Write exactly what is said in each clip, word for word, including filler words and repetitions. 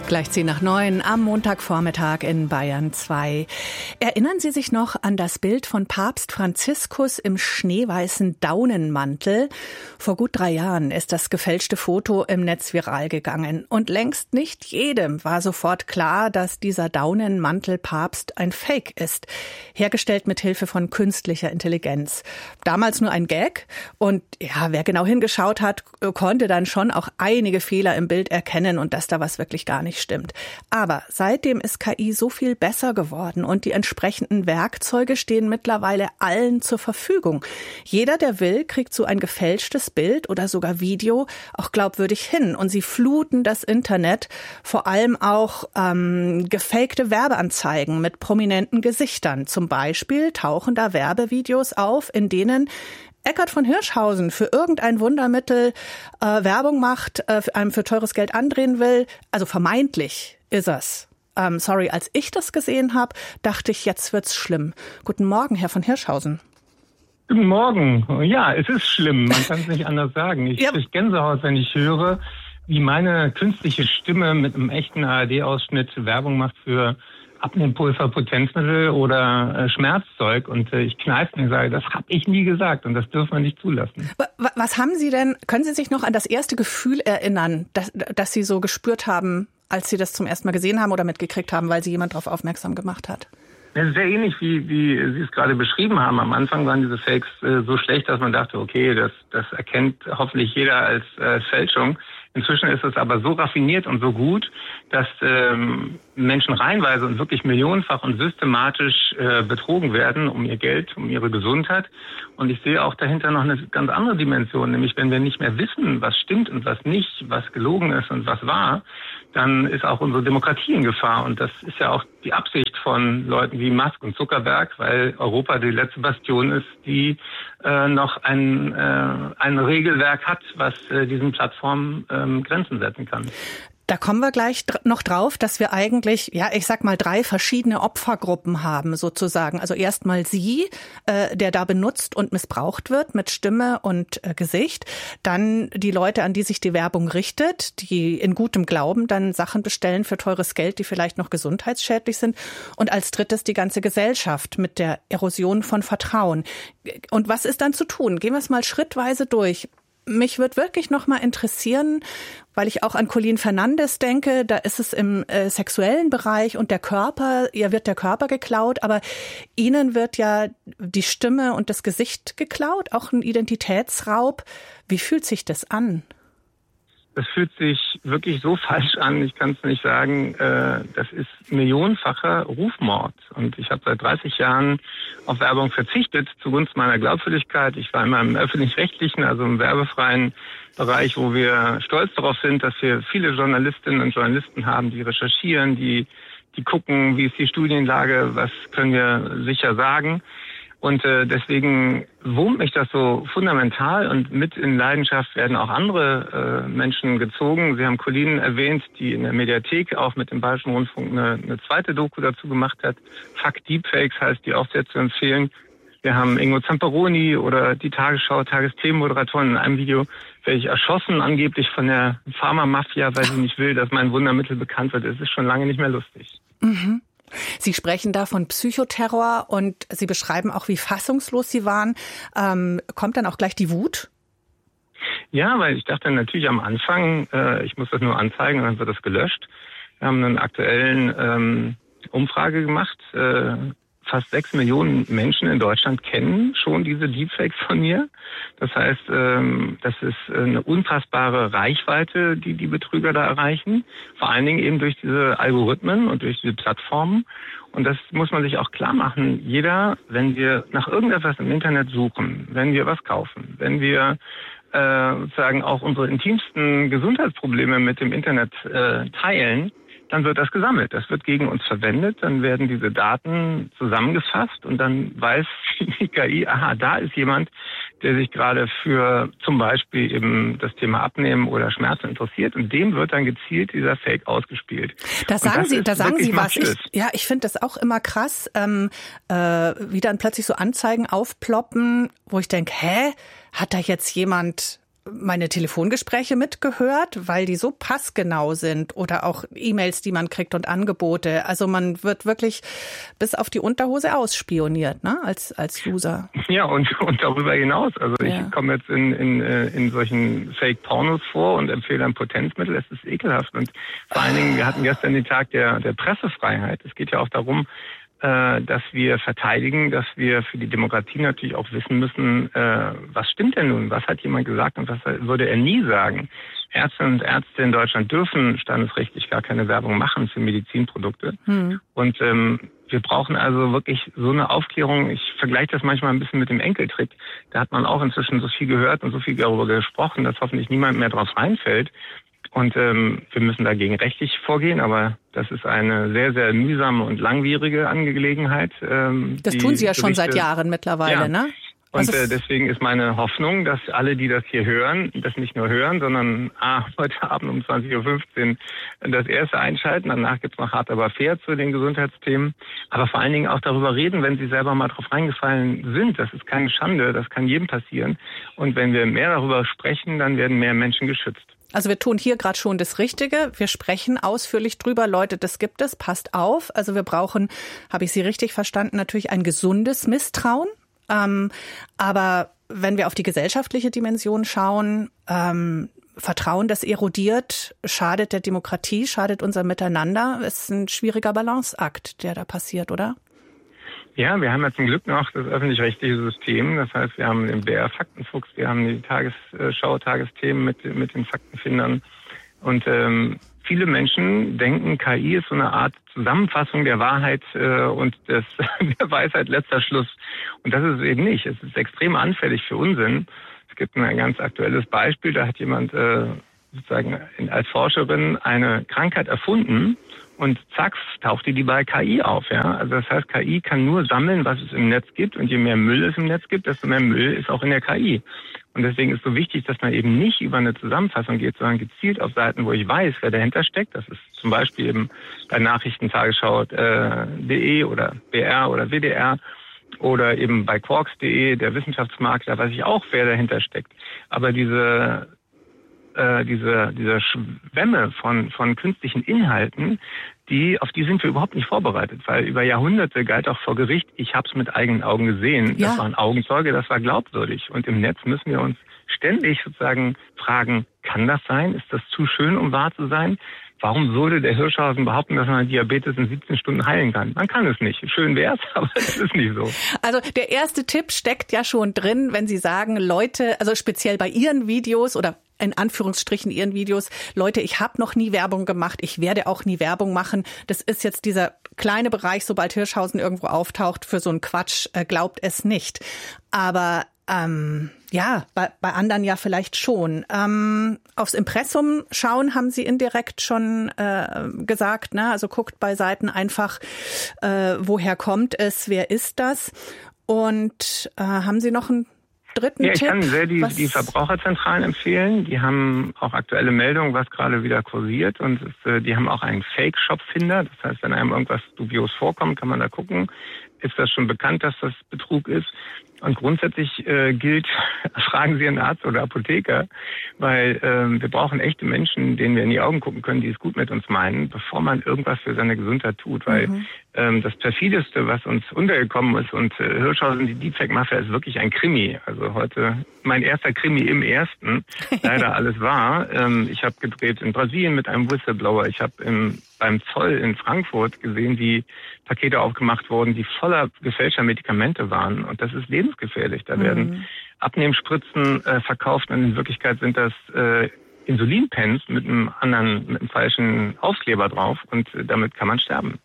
Gleich zehn nach neun am Montagvormittag in Bayern zwei. Erinnern Sie sich noch an das Bild von Papst Franziskus im schneeweißen Daunenmantel? Vor gut drei Jahren ist das gefälschte Foto im Netz viral gegangen. Und längst nicht jedem war sofort klar, dass dieser Daunenmantel-Papst ein Fake ist. Hergestellt mit Hilfe von künstlicher Intelligenz. Damals nur ein Gag. Und ja, wer genau hingeschaut hat, konnte dann schon auch einige Fehler im Bild erkennen und dass da was wirklich gar nicht stimmt. Aber seitdem ist K I so viel besser geworden und die entsprechenden Werkzeuge stehen mittlerweile allen zur Verfügung. Jeder, der will, kriegt so ein gefälschtes Bild oder sogar Video auch glaubwürdig hin. Und sie fluten das Internet, vor allem auch ähm, gefakte Werbeanzeigen mit prominenten Gesichtern. Zum Beispiel tauchen da Werbevideos auf, in denen Eckhard von Hirschhausen für irgendein Wundermittel äh, Werbung macht, äh, einem für teures Geld andrehen will. Also vermeintlich ist es. Ähm, sorry, als ich das gesehen habe, dachte ich, jetzt wird's schlimm. Guten Morgen, Herr von Hirschhausen. Guten Morgen. Ja, es ist schlimm. Man kann es nicht anders sagen. Ich Ja. kriege Gänsehaut, wenn ich höre, wie meine künstliche Stimme mit einem echten A R D-Ausschnitt Werbung macht für Abnehmpulver, Potenzmittel oder äh, Schmerzzeug. Und äh, ich kneife mir und sage, das habe ich nie gesagt und das dürfen wir nicht zulassen. Was haben Sie denn, können Sie sich noch an das erste Gefühl erinnern, das, das Sie so gespürt haben, als Sie das zum ersten Mal gesehen haben oder mitgekriegt haben, weil Sie jemand darauf aufmerksam gemacht hat? Es ist sehr ähnlich, wie, wie Sie es gerade beschrieben haben. Am Anfang waren diese Fakes äh, so schlecht, dass man dachte, okay, das, das erkennt hoffentlich jeder als äh, Fälschung. Inzwischen ist es aber so raffiniert und so gut, dass ähm, Menschen reihenweise und wirklich millionenfach und systematisch äh, betrogen werden um ihr Geld, um ihre Gesundheit. Und ich sehe auch dahinter noch eine ganz andere Dimension, nämlich wenn wir nicht mehr wissen, was stimmt und was nicht, was gelogen ist und was wahr, dann ist auch unsere Demokratie in Gefahr. Und das ist ja auch die Absicht von Leuten wie Musk und Zuckerberg, weil Europa die letzte Bastion ist, die äh, noch ein, äh, ein Regelwerk hat, was äh, diesen Plattformen ähm, Grenzen setzen kann. Da kommen wir gleich noch drauf, dass wir eigentlich, ja, ich sag mal, drei verschiedene Opfergruppen haben sozusagen. Also erstmal Sie, äh, der da benutzt und missbraucht wird mit Stimme und äh, Gesicht. Dann die Leute, an die sich die Werbung richtet, die in gutem Glauben dann Sachen bestellen für teures Geld, die vielleicht noch gesundheitsschädlich sind. Und als drittes die ganze Gesellschaft mit der Erosion von Vertrauen. Und was ist dann zu tun? Gehen wir es mal schrittweise durch. Mich würde wirklich noch mal interessieren, weil ich auch an Colleen Fernandes denke, da ist es im äh, sexuellen Bereich und der Körper, ihr wird der Körper geklaut, aber Ihnen wird ja die Stimme und das Gesicht geklaut, auch ein Identitätsraub. Wie fühlt sich das an? Das fühlt sich wirklich so falsch an, ich kann es nicht sagen. Äh, das ist millionenfacher Rufmord. Und ich habe seit dreißig Jahren auf Werbung verzichtet, zugunsten meiner Glaubwürdigkeit. Ich war immer im öffentlich-rechtlichen, also im werbefreien Bereich, wo wir stolz darauf sind, dass wir viele Journalistinnen und Journalisten haben, die recherchieren, die, die gucken, wie ist die Studienlage, was können wir sicher sagen. Und äh, deswegen wurmt mich das so fundamental und mit in Leidenschaft werden auch andere äh, Menschen gezogen. Sie haben Colleen erwähnt, die in der Mediathek auch mit dem Bayerischen Rundfunk eine, eine zweite Doku dazu gemacht hat. Fuck Deepfakes heißt die auch sehr zu empfehlen. Wir haben Ingo Zamperoni oder die Tagesschau, Tagesthemenmoderatorin in einem Video, werde ich erschossen angeblich von der Pharma-Mafia, weil sie nicht will, dass mein Wundermittel bekannt wird. Es ist schon lange nicht mehr lustig. Mhm. Sie sprechen da von Psychoterror und Sie beschreiben auch, wie fassungslos Sie waren. Ähm, kommt dann auch gleich die Wut? Ja, weil ich dachte natürlich am Anfang, äh, ich muss das nur anzeigen und dann wird das gelöscht. Wir haben einen aktuellen ähm, Umfrage gemacht. Äh, fast sechs Millionen Menschen in Deutschland kennen schon diese Deepfakes von mir. Das heißt, ähm, das ist eine unfassbare Reichweite, die die Betrüger da erreichen. Vor allen Dingen eben durch diese Algorithmen und durch diese Plattformen. Und das muss man sich auch klar machen. Jeder, wenn wir nach irgendetwas im Internet suchen, wenn wir was kaufen, wenn wir äh, sozusagen auch unsere intimsten Gesundheitsprobleme mit dem Internet äh, teilen, dann wird das gesammelt. Das wird gegen uns verwendet. Dann werden diese Daten zusammengefasst und dann weiß die K I, aha, da ist jemand, der sich gerade für zum Beispiel eben das Thema Abnehmen oder Schmerzen interessiert und dem wird dann gezielt dieser Fake ausgespielt. Da sagen Sie, da sagen Sie was. Ich, ja, ich finde das auch immer krass, ähm, äh, wie dann plötzlich so Anzeigen aufploppen, wo ich denke, hä, hat da jetzt jemand meine Telefongespräche mitgehört, weil die so passgenau sind oder auch E-Mails, die man kriegt und Angebote. Also man wird wirklich bis auf die Unterhose ausspioniert, ne, als als User. Ja, und, und darüber hinaus. Also ja. ich komme jetzt in, in, in solchen Fake-Pornos vor und empfehle ein Potenzmittel. Es ist ekelhaft. Und vor allen Dingen, wir hatten gestern den Tag der, der Pressefreiheit. Es geht ja auch darum, dass wir verteidigen, dass wir für die Demokratie natürlich auch wissen müssen, äh, was stimmt denn nun? Was hat jemand gesagt und was würde er nie sagen? Ärzte und Ärzte in Deutschland dürfen standesrechtlich gar keine Werbung machen für Medizinprodukte. Hm. Und ähm, wir brauchen also wirklich so eine Aufklärung. Ich vergleiche das manchmal ein bisschen mit dem Enkeltrick. Da hat man auch inzwischen so viel gehört und so viel darüber gesprochen, dass hoffentlich niemand mehr drauf reinfällt. Und ähm, wir müssen dagegen rechtlich vorgehen, aber das ist eine sehr, sehr mühsame und langwierige Angelegenheit. Ähm, das tun Sie ja Gerichte, schon seit Jahren mittlerweile, ja. ne? Und also, äh, deswegen ist meine Hoffnung, dass alle, die das hier hören, das nicht nur hören, sondern ah, heute Abend um zwanzig Uhr fünfzehn das erste einschalten. Danach gibt's noch hart aber fair zu den Gesundheitsthemen. Aber vor allen Dingen auch darüber reden, wenn sie selber mal drauf reingefallen sind. Das ist keine Schande, das kann jedem passieren. Und wenn wir mehr darüber sprechen, dann werden mehr Menschen geschützt. Also wir tun hier gerade schon das Richtige. Wir sprechen ausführlich drüber. Leute, das gibt es. Passt auf. Also wir brauchen, habe ich Sie richtig verstanden, natürlich ein gesundes Misstrauen. Ähm, aber wenn wir auf die gesellschaftliche Dimension schauen, ähm, Vertrauen, das erodiert, schadet der Demokratie, schadet unser Miteinander. Ist ein schwieriger Balanceakt, der da passiert, oder? Ja, wir haben ja zum Glück noch das öffentlich-rechtliche System. Das heißt, wir haben den B R Faktenfuchs, wir haben die Tagesschau, Tagesthemen mit, mit den Faktenfindern. Und ähm, viele Menschen denken, K I ist so eine Art Zusammenfassung der Wahrheit äh, und des, der Weisheit letzter Schluss. Und das ist es eben nicht. Es ist extrem anfällig für Unsinn. Es gibt ein ganz aktuelles Beispiel, da hat jemand äh, sozusagen als Forscherin eine Krankheit erfunden. Und zack, tauchte die bei K I auf, ja. Also das heißt, K I kann nur sammeln, was es im Netz gibt. Und je mehr Müll es im Netz gibt, desto mehr Müll ist auch in der K I. Und deswegen ist so wichtig, dass man eben nicht über eine Zusammenfassung geht, sondern gezielt auf Seiten, wo ich weiß, wer dahinter steckt. Das ist zum Beispiel eben bei Nachrichtentagesschau punkt de oder B R oder W D R oder eben bei quarks punkt de, der Wissenschaftsmarkt, da weiß ich auch, wer dahinter steckt. Aber diese diese diese Schwämme von von künstlichen Inhalten, die auf die sind wir überhaupt nicht vorbereitet, weil über Jahrhunderte galt auch vor Gericht, ich habe es mit eigenen Augen gesehen, ja. Das war ein Augenzeuge, das war glaubwürdig. Und im Netz müssen wir uns ständig sozusagen fragen, kann das sein? Ist das zu schön, um wahr zu sein? Warum würde der Hirschhausen behaupten, dass man Diabetes in siebzehn Stunden heilen kann? Man kann es nicht. Schön wär's, aber es ist nicht so. Also der erste Tipp steckt ja schon drin, wenn Sie sagen, Leute, also speziell bei Ihren Videos oder in Anführungsstrichen Ihren Videos, Leute, ich habe noch nie Werbung gemacht, ich werde auch nie Werbung machen. Das ist jetzt dieser kleine Bereich, sobald Hirschhausen irgendwo auftaucht, für so einen Quatsch, äh, glaubt es nicht. Aber ähm, ja, bei, bei anderen ja vielleicht schon. Ähm, aufs Impressum schauen haben Sie indirekt schon äh, gesagt, ne? Also guckt bei Seiten einfach, äh, woher kommt es, wer ist das? Und äh, haben Sie noch einen dritten ja, ich Tipp? kann sehr die, die Verbraucherzentralen empfehlen. Die haben auch aktuelle Meldungen, was gerade wieder kursiert. Und es, die haben auch einen Fake-Shop-Finder. Das heißt, wenn einem irgendwas dubios vorkommt, kann man da gucken, ist das schon bekannt, dass das Betrug ist. Und grundsätzlich äh, gilt, fragen Sie einen Arzt oder Apotheker, weil ähm, wir brauchen echte Menschen, denen wir in die Augen gucken können, die es gut mit uns meinen, bevor man irgendwas für seine Gesundheit tut. Weil mhm. ähm, das perfideste, was uns untergekommen ist, und äh, Hirschhausen, die Deepfake-Mafia, ist wirklich ein Krimi. Also heute mein erster Krimi im ersten, leider alles wahr. Ähm, ich habe gedreht in Brasilien mit einem Whistleblower. Ich habe im beim Zoll in Frankfurt gesehen, wie Pakete aufgemacht wurden, die voller gefälschter Medikamente waren. Und das ist lebensgefährlich. Da mhm. werden Abnehmspritzen äh, verkauft und in Wirklichkeit sind das äh, Insulinpens mit einem anderen, mit einem falschen Aufkleber drauf und äh, damit kann man sterben.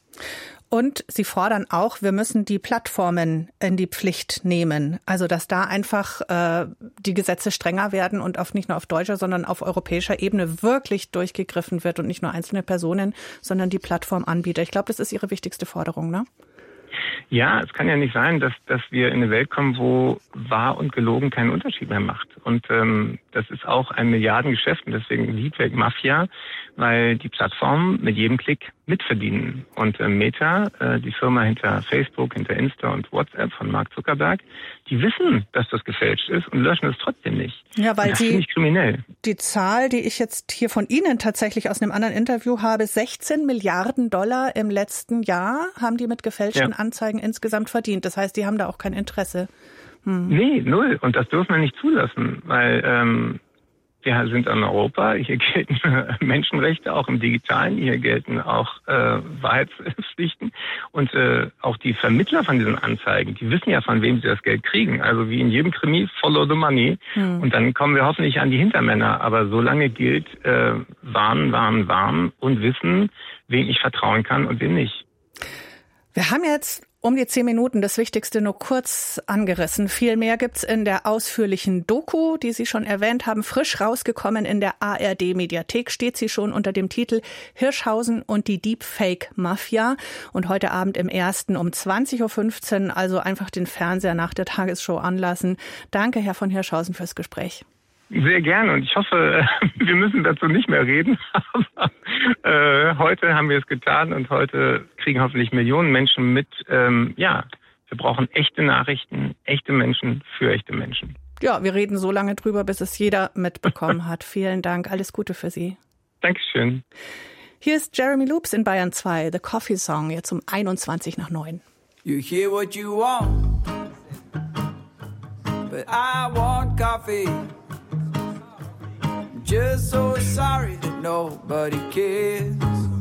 Und Sie fordern auch, wir müssen die Plattformen in die Pflicht nehmen. Also dass da einfach äh, die Gesetze strenger werden und auf nicht nur auf deutscher, sondern auf europäischer Ebene wirklich durchgegriffen wird und nicht nur einzelne Personen, sondern die Plattformanbieter. Ich glaube, das ist Ihre wichtigste Forderung, ne? Ja, es kann ja nicht sein, dass, dass wir in eine Welt kommen, wo wahr und gelogen keinen Unterschied mehr macht. Und ähm, das ist auch ein Milliardengeschäft und deswegen Deepfake Mafia, weil die Plattformen mit jedem Klick mitverdienen. Und äh, Meta, äh, die Firma hinter Facebook, hinter Insta und WhatsApp von Mark Zuckerberg, die wissen, dass das gefälscht ist und löschen es trotzdem nicht. Ja, weil das sie finde ich kriminell. Die Zahl, die ich jetzt hier von Ihnen tatsächlich aus einem anderen Interview habe, sechzehn Milliarden Dollar im letzten Jahr haben die mit gefälschten ja. Anzeigen insgesamt verdient. Das heißt, die haben da auch kein Interesse. Hm. Nee, null. Und das dürfen wir nicht zulassen, weil ähm, wir sind in Europa, hier gelten Menschenrechte, auch im Digitalen, hier gelten auch äh, Wahrheitspflichten. Und äh, auch die Vermittler von diesen Anzeigen, die wissen ja, von wem sie das Geld kriegen. Also wie in jedem Krimi, follow the money. Hm. Und dann kommen wir hoffentlich an die Hintermänner. Aber solange gilt, äh, warnen, warnen, warnen und wissen, wem ich vertrauen kann und wem nicht. Wir haben jetzt um die zehn Minuten das Wichtigste nur kurz angerissen. Viel mehr gibt's in der ausführlichen Doku, die Sie schon erwähnt haben. Frisch rausgekommen in der A R D-Mediathek steht sie schon unter dem Titel Hirschhausen und die Deepfake Mafia. Und heute Abend im Ersten um zwanzig Uhr fünfzehn, also einfach den Fernseher nach der Tagesshow anlassen. Danke, Herr von Hirschhausen, fürs Gespräch. Sehr gerne und ich hoffe, wir müssen dazu nicht mehr reden. Aber äh, heute haben wir es getan und heute kriegen hoffentlich Millionen Menschen mit. Ähm, ja, wir brauchen echte Nachrichten, echte Menschen für echte Menschen. Ja, wir reden so lange drüber, bis es jeder mitbekommen hat. Vielen Dank, alles Gute für Sie. Dankeschön. Hier ist Jeremy Loops in Bayern zwei, The Coffee Song, jetzt um einundzwanzig nach neun. You hear what you want, but I want coffee. Just so sorry that nobody cares.